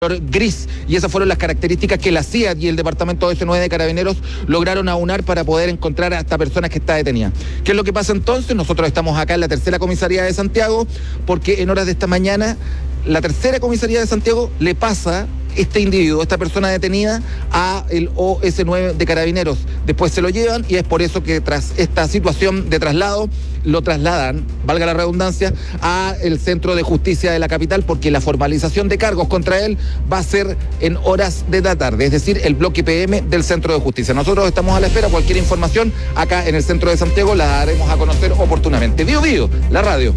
gris, y esas fueron las características que la CIA y el Departamento S9 de Carabineros lograron aunar para poder encontrar a esta persona que está detenida. ¿Qué es lo que pasa entonces? Nosotros estamos acá en la tercera comisaría de Santiago, porque en horas de esta mañana la tercera comisaría de Santiago le pasa este individuo, esta persona detenida, a el OS9 de Carabineros. Después se lo llevan y es por eso que tras esta situación de traslado lo trasladan, valga la redundancia, a el Centro de Justicia de la capital, porque la formalización de cargos contra él va a ser en horas de la tarde, es decir, el bloque PM del Centro de Justicia. Nosotros estamos a la espera. Cualquier información acá en el centro de Santiago la daremos a conocer oportunamente. Bio Bio, la radio.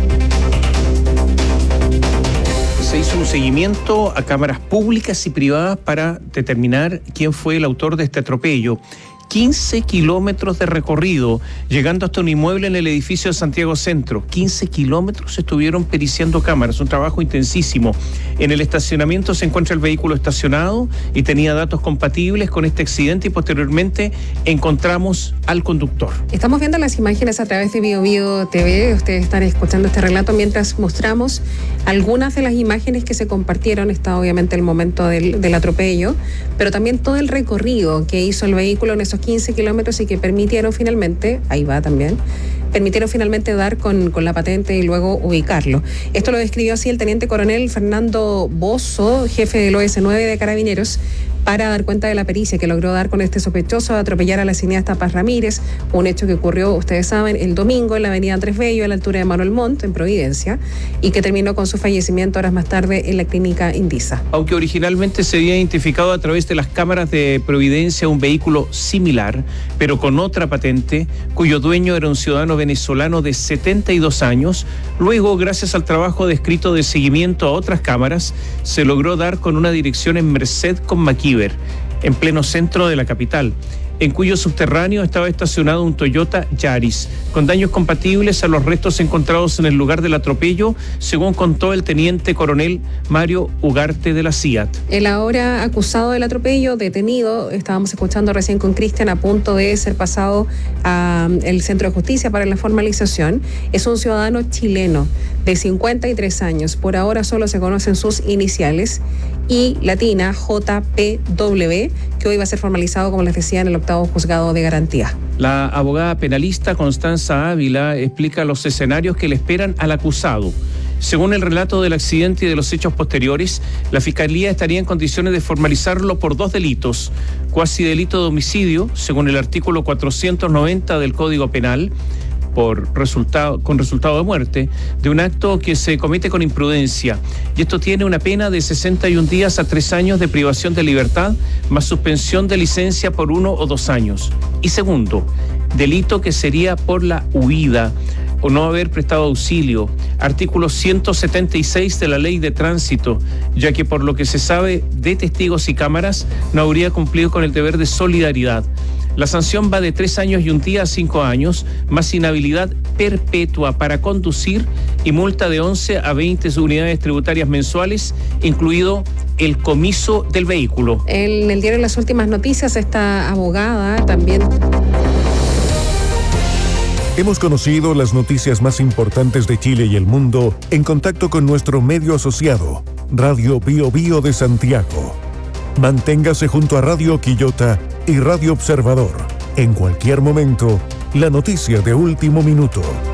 Se hizo un seguimiento a cámaras públicas y privadas para determinar quién fue el autor de este atropello. 15 kilómetros de recorrido, llegando hasta un inmueble en el edificio de Santiago Centro. 15 kilómetros estuvieron periciando cámaras, un trabajo intensísimo. En el estacionamiento se encuentra el vehículo estacionado y tenía datos compatibles con este accidente, y posteriormente encontramos al conductor. Estamos viendo las imágenes a través de Bio Bio TV. Ustedes están escuchando este relato mientras mostramos algunas de las imágenes que se compartieron. Está obviamente el momento del atropello, pero también todo el recorrido que hizo el vehículo en esos 15 kilómetros y que permitieron finalmente dar con la patente y luego ubicarlo. Esto lo describió así el teniente coronel Fernando Bozo, jefe del OS9 de Carabineros, para dar cuenta de la pericia que logró dar con este sospechoso de atropellar a la cineasta Paz Ramírez, un hecho que ocurrió, ustedes saben, el domingo en la avenida Andrés Bello, a la altura de Manuel Montt, en Providencia, y que terminó con su fallecimiento horas más tarde en la clínica Indisa. Aunque originalmente se había identificado a través de las cámaras de Providencia un vehículo similar, pero con otra patente, cuyo dueño era un ciudadano venezolano de 72 años, luego, gracias al trabajo descrito de seguimiento a otras cámaras, se logró dar con una dirección en Merced con Maquíver, en pleno centro de la capital, en cuyo subterráneo estaba estacionado un Toyota Yaris, con daños compatibles a los restos encontrados en el lugar del atropello, según contó el teniente coronel Mario Ugarte de la CIAT. El ahora acusado del atropello, detenido, estábamos escuchando recién con Cristian, a punto de ser pasado al Centro de Justicia para la formalización, es un ciudadano chileno de 53 años. Por ahora solo se conocen sus iniciales y latina, JPW, que hoy va a ser formalizado, como les decía, en el octavo juzgado de garantía. La abogada penalista Constanza Ávila explica los escenarios que le esperan al acusado. Según el relato del accidente y de los hechos posteriores, la Fiscalía estaría en condiciones de formalizarlo por 2 delitos. Cuasi delito de homicidio, según el artículo 490 del Código Penal, con resultado de muerte, de un acto que se comete con imprudencia. Y esto tiene una pena de 61 días a 3 años de privación de libertad, más suspensión de licencia por 1 o 2 años. Y segundo, delito que sería por la huida o no haber prestado auxilio, artículo 176 de la Ley de Tránsito, ya que por lo que se sabe de testigos y cámaras, no habría cumplido con el deber de solidaridad. La sanción va de 3 años y 1 día a 5 años, más inhabilidad perpetua para conducir y multa de 11 a 20 unidades tributarias mensuales, incluido el comiso del vehículo. En el diario Las Últimas Noticias, esta abogada también... Hemos conocido las noticias más importantes de Chile y el mundo en contacto con nuestro medio asociado, Radio Bio Bio de Santiago. Manténgase junto a Radio Quillota y Radio Observador. En cualquier momento, la noticia de último minuto.